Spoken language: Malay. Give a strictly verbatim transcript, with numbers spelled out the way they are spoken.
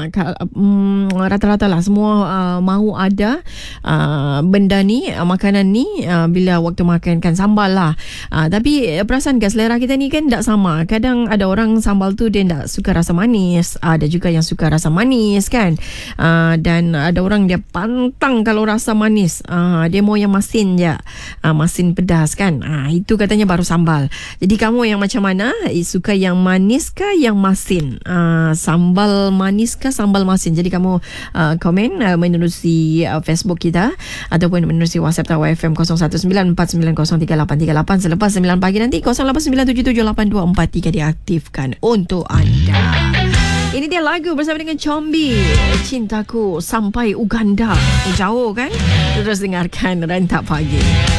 kal- um, rata-rata lah semua uh, mahu ada uh, benda ni, uh, makanan ni uh, bila waktu makan kan sambal lah. Uh, tapi perasan ke selera kita ni kan tak sama. Kadang ada orang sambal tu dia tak suka rasa manis, ada juga yang suka rasa manis kan. Uh, dan ada orang dia pantang kalau rasa manis, uh, dia mau yang masin je, uh, masin pedas kan. Uh, itu katanya baru sambal. Jadi kamu yang macam mana? Suka yang manis ke yang masin? Uh, sambal manis ke sambal masin? Jadi kamu uh, komen uh, menerusi uh, Facebook kita ataupun menerusi WhatsApp Tawar F M kosong satu sembilan empat sembilan kosong tiga lapan tiga lapan. Selepas sembilan pagi nanti kosong lapan sembilan tujuh tujuh lapan dua empat tiga diaktifkan untuk anda. Ini dia lagu bersama dengan Combi, Cintaku Sampai Uganda. Jauh kan? Terus dengarkan Rentak Pagi.